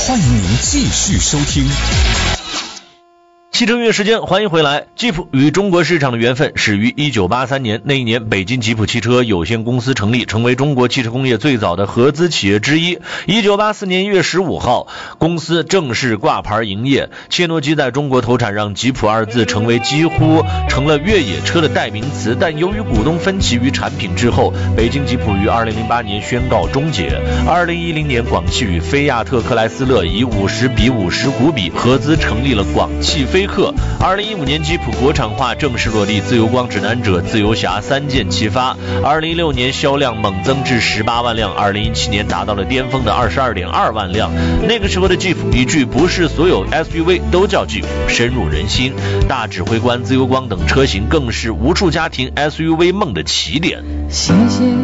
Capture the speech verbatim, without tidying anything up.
欢迎您继续收听。 汽车音乐时间，欢迎回来。吉普与中国市场的缘分始于一九八三年，那一年北京吉普汽车有限公司成立，成为中国汽车工业最早的合资企业之一。一九八四年一月十五号，公司正式挂牌营业。切诺基在中国投产，让吉普二字成为几乎成了越野车的代名词，但由于股东分歧与产品滞后，北京吉普于二零零八年宣告终结。二零一零年，广汽与菲亚特克莱斯勒以五十比五十股比合资成立了广汽菲克。二零一五年，吉普国产化正式落地，自由光指南者、自由侠三箭齐发。二零一六年销量猛增至十八万辆，二零一七年达到了巅峰的二十二点二万辆。那个时候的吉普，一句不是所有 S U V 都叫吉普，深入人心。大指挥官、自由光等车型更是无数家庭 S U V 梦的起点。 谢谢